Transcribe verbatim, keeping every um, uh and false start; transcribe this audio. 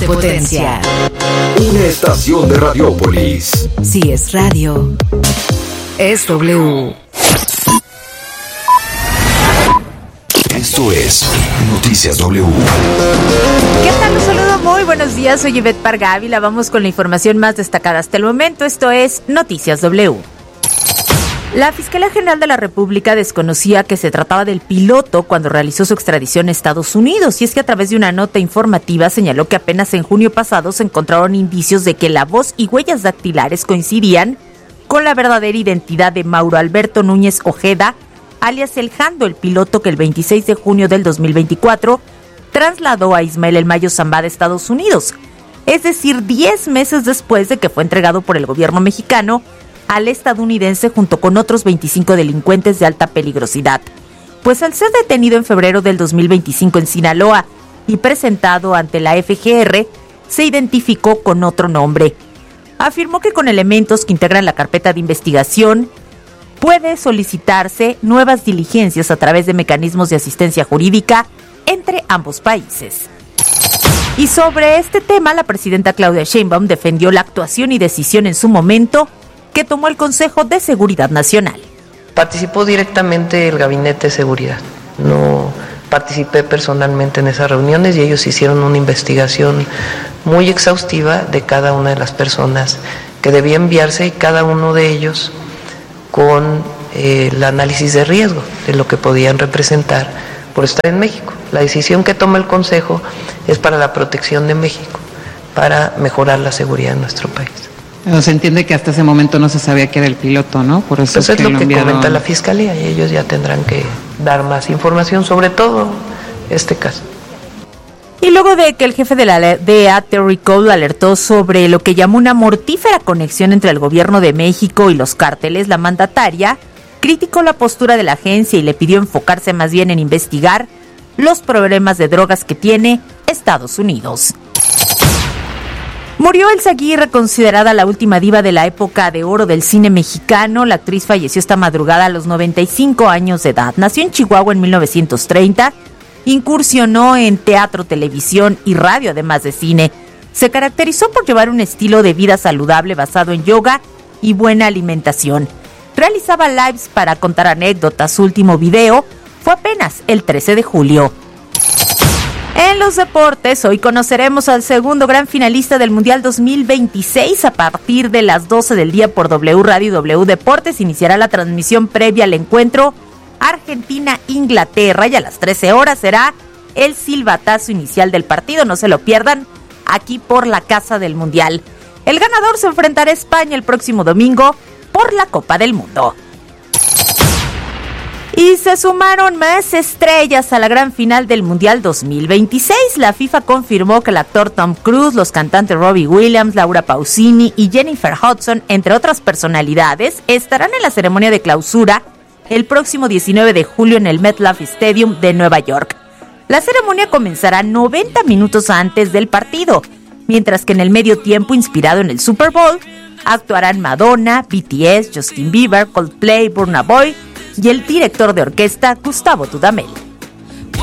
potencia. Una estación de Radiópolis. Si es radio, es W. Esto es Noticias W. ¿Qué tal? Un saludo, muy buenos días. Soy Ivette Pargávila. Vamos con la información más destacada hasta el momento. Esto es Noticias W. La Fiscalía General de la República desconocía que se trataba del piloto cuando realizó su extradición a Estados Unidos, y es que a través de una nota informativa señaló que apenas en junio pasado se encontraron indicios de que la voz y huellas dactilares coincidían con la verdadera identidad de Mauro Alberto Núñez Ojeda, alias El Jando, el piloto que el veintiséis de junio del dos mil veinticuatro trasladó a Ismael El Mayo Zambada a Estados Unidos, es decir, diez meses después de que fue entregado por el gobierno mexicano al estadounidense junto con otros veinticinco delincuentes de alta peligrosidad. Pues al ser detenido en febrero del dos mil veinticinco en Sinaloa y presentado ante la F G R, se identificó con otro nombre. Afirmó que con elementos que integran la carpeta de investigación puede solicitarse nuevas diligencias a través de mecanismos de asistencia jurídica entre ambos países. Y sobre este tema, la presidenta Claudia Sheinbaum defendió la actuación y decisión en su momento que tomó el Consejo de Seguridad Nacional. Participó directamente el Gabinete de Seguridad. No participé personalmente en esas reuniones y ellos hicieron una investigación muy exhaustiva de cada una de las personas que debía enviarse y cada uno de ellos con eh, el análisis de riesgo de lo que podían representar por estar en México. La decisión que toma el Consejo es para la protección de México, para mejorar la seguridad de nuestro país. Pero se entiende que hasta ese momento no se sabía que era el piloto, ¿no? Por eso pues es, es que lo que enviaron... comenta la Fiscalía y ellos ya tendrán que dar más información, sobre todo este caso. Y luego de que el jefe de la D E A, Terry Cole, alertó sobre lo que llamó una mortífera conexión entre el gobierno de México y los cárteles, la mandataria criticó la postura de la agencia y le pidió enfocarse más bien en investigar los problemas de drogas que tiene Estados Unidos. Murió Elsa Aguirre, considerada la última diva de la época de oro del cine mexicano. La actriz falleció esta madrugada a los noventa y cinco años de edad. Nació en Chihuahua en mil novecientos treinta, incursionó en teatro, televisión y radio, además de cine. Se caracterizó por llevar un estilo de vida saludable basado en yoga y buena alimentación. Realizaba lives para contar anécdotas. Su último video fue apenas el trece de julio. En los deportes, hoy conoceremos al segundo gran finalista del Mundial dos mil veintiséis. A partir de las doce del día por W Radio y W Deportes iniciará la transmisión previa al encuentro Argentina-Inglaterra y a las trece horas será el silbatazo inicial del partido. No se lo pierdan, aquí por la Casa del Mundial. El ganador se enfrentará a España el próximo domingo por la Copa del Mundo. Y se sumaron más estrellas a la gran final del Mundial dos mil veintiséis. La FIFA confirmó que el actor Tom Cruise, los cantantes Robbie Williams, Laura Pausini y Jennifer Hudson, entre otras personalidades, estarán en la ceremonia de clausura el próximo diecinueve de julio en el MetLife Stadium de Nueva York. La ceremonia comenzará noventa minutos antes del partido, mientras que en el medio tiempo, inspirado en el Super Bowl, actuarán Madonna, B T S, Justin Bieber, Coldplay, Burna Boy y el director de orquesta Gustavo Dudamel.